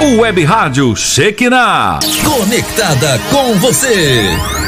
Web Rádio Shekinah. Conectada com você.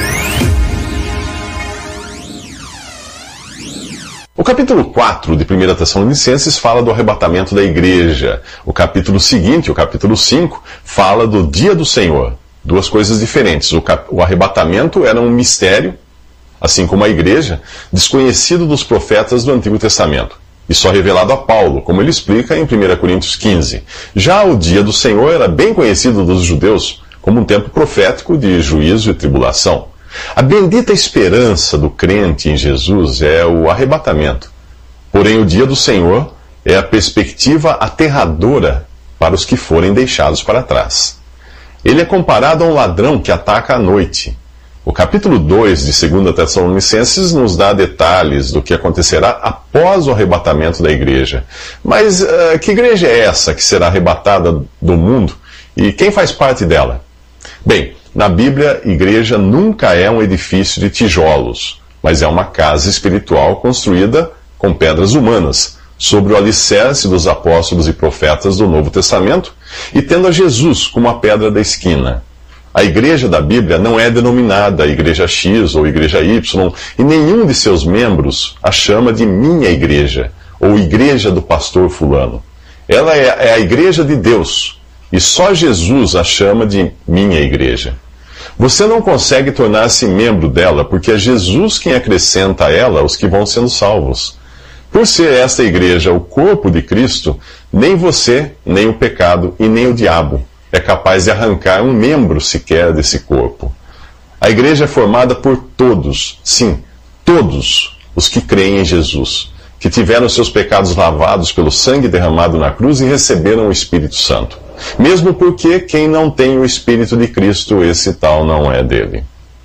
O capítulo 4 de 1 Tessalonicenses fala do arrebatamento da igreja. O capítulo seguinte, o capítulo 5, fala do dia do Senhor. Duas coisas diferentes. O arrebatamento era um mistério, assim como a igreja, desconhecido dos profetas do Antigo Testamento, e só revelado a Paulo, como ele explica em 1 Coríntios 15. Já o dia do Senhor era bem conhecido dos judeus como um tempo profético de juízo e tribulação. A bendita esperança do crente em Jesus é o arrebatamento. Porém, o dia do Senhor é a perspectiva aterradora para os que forem deixados para trás. Ele é comparado a um ladrão que ataca à noite. O capítulo 2 de 2 Tessalonicenses nos dá detalhes do que acontecerá após o arrebatamento da igreja. Mas que igreja é essa que será arrebatada do mundo e quem faz parte dela? Bem, na Bíblia, igreja nunca é um edifício de tijolos, mas é uma casa espiritual construída com pedras humanas, sobre o alicerce dos apóstolos e profetas do Novo Testamento e tendo a Jesus como a pedra da esquina. A igreja da Bíblia não é denominada Igreja X ou Igreja Y, e nenhum de seus membros a chama de minha igreja, ou Igreja do pastor fulano. Ela é a igreja de Deus, e só Jesus a chama de minha igreja. Você não consegue tornar-se membro dela, porque é Jesus quem acrescenta a ela os que vão sendo salvos. Por ser esta igreja o corpo de Cristo, nem você, nem o pecado e nem o diabo é capaz de arrancar um membro sequer desse corpo. A igreja é formada por todos, sim, todos os que creem em Jesus, que tiveram seus pecados lavados pelo sangue derramado na cruz e receberam o Espírito Santo. Mesmo porque quem não tem o Espírito de Cristo, esse tal não é dele.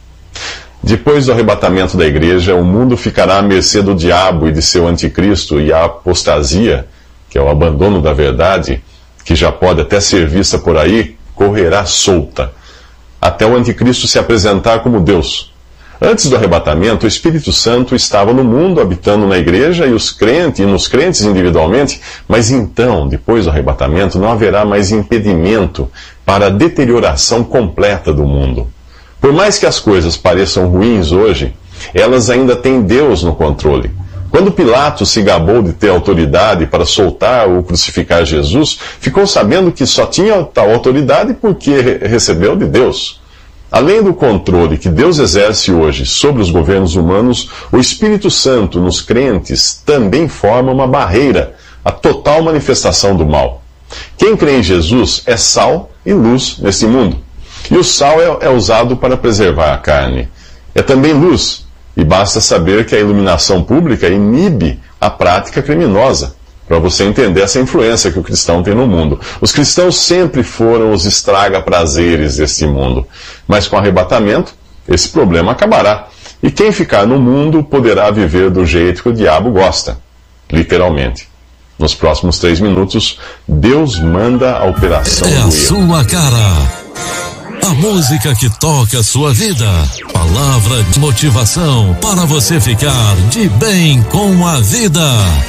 Depois do arrebatamento da igreja, o mundo ficará à mercê do diabo e de seu anticristo, e a apostasia, que é o abandono da verdade, que já pode até ser vista por aí, correrá solta, até o anticristo se apresentar como Deus. Antes do arrebatamento, o Espírito Santo estava no mundo, habitando na igreja e nos crentes individualmente, mas então, depois do arrebatamento, não haverá mais impedimento para a deterioração completa do mundo. Por mais que as coisas pareçam ruins hoje, elas ainda têm Deus no controle. Quando Pilatos se gabou de ter autoridade para soltar ou crucificar Jesus, ficou sabendo que só tinha tal autoridade porque recebeu de Deus. Além do controle que Deus exerce hoje sobre os governos humanos, o Espírito Santo nos crentes também forma uma barreira à total manifestação do mal. Quem crê em Jesus é sal e luz neste mundo. E o sal é usado para preservar a carne. É também luz. E basta saber que a iluminação pública inibe a prática criminosa, para você entender essa influência que o cristão tem no mundo. Os cristãos sempre foram os estraga-prazeres deste mundo, mas com o arrebatamento, esse problema acabará. E quem ficar no mundo poderá viver do jeito que o diabo gosta, literalmente. Nos próximos 3 minutos, Deus manda a operação do erro. É a sua cara. A música que toca a sua vida. Palavra de motivação para você ficar de bem com a vida.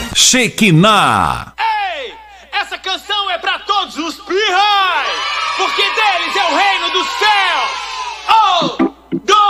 Shekinah. Ei, essa canção é pra todos os pirrais, porque deles é o reino do céu. Oh!